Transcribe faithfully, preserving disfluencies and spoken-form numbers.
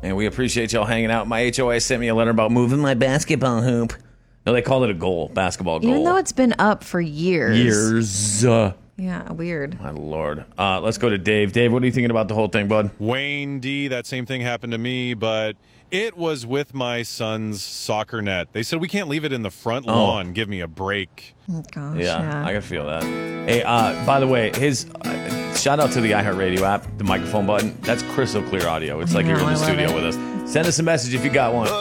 And we appreciate y'all hanging out. My H O A sent me a letter about moving my basketball hoop. No, they called it a goal, basketball goal. Even though it's been up for years. Years. Uh, yeah, weird. My Lord. Uh, let's go to Dave. Dave, what are you thinking about the whole thing, bud? Wayne D, that same thing happened to me, but it was with my son's soccer net. They said, we can't leave it in the front Oh. lawn. Give me a break. Oh, gosh, Yeah, yeah. I can feel that. Hey, uh, by the way, his uh, shout out to the iHeartRadio app, the microphone button. That's crystal clear audio. It's like I you're know, in the I love studio it. with us. Send us a message if you got one.